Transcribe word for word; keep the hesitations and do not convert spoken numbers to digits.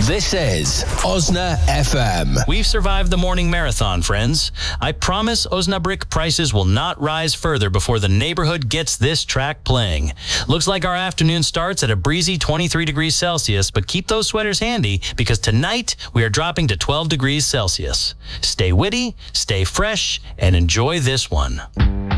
This is Osna F M. We've survived the morning marathon, friends. I promise Osnabrück prices will not rise further before the neighborhood gets this track playing. Looks like our afternoon starts at a breezy twenty-three degrees Celsius, but keep those sweaters handy because tonight we are dropping to twelve degrees Celsius. Stay witty, stay fresh, and enjoy this one.